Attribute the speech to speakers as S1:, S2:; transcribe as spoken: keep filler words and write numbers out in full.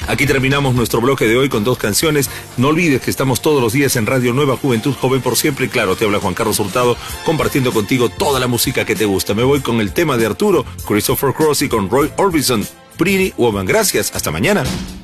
S1: Aquí terminamos nuestro bloque de hoy con dos canciones. No olvides que estamos todos los días en Radio Nueva Juventud Joven por Siempre. Y claro, te habla Juan Carlos Hurtado, compartiendo contigo toda la música que te gusta. Me voy con el tema de Arturo, Christopher Cross y con Roy Orbison, Pretty Woman. Gracias, hasta mañana.